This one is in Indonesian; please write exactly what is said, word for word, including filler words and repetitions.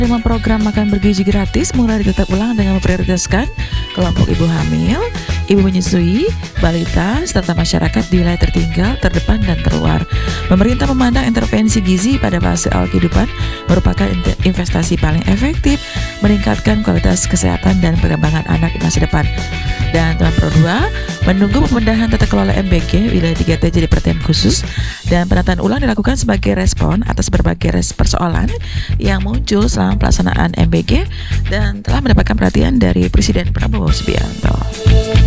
Dengan program makan bergizi gratis mulai ditetap ulang dengan memprioritaskan kelompok ibu hamil, ibu menyusui, balita, serta masyarakat di wilayah tertinggal, terdepan, dan terluar. Pemerintah memandang intervensi gizi pada fase awal kehidupan merupakan investasi paling efektif meningkatkan kualitas kesehatan dan perkembangan anak di masa depan. Dan teman Pro dua menunggu pemindahan tata kelola M B G wilayah tiga T jadi perhatian khusus, dan penataan ulang dilakukan sebagai respon atas berbagai res persoalan yang muncul selama pelaksanaan M B G dan telah mendapatkan perhatian dari Presiden Prabowo Subianto.